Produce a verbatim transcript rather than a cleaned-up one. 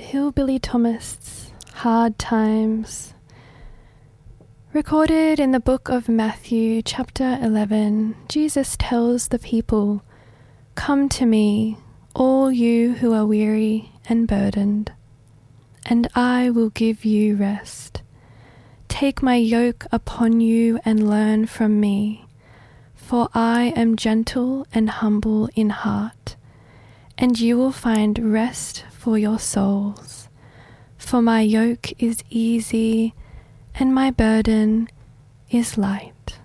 Hillbilly Thomists' Hard Times. Recorded in the book of Matthew, chapter eleven, Jesus tells the people, "Come to me, all you who are weary and burdened, and I will give you rest. Take my yoke upon you and learn from me, for I am gentle and humble in heart, and you will find rest for your souls. For my yoke is easy and my burden is light."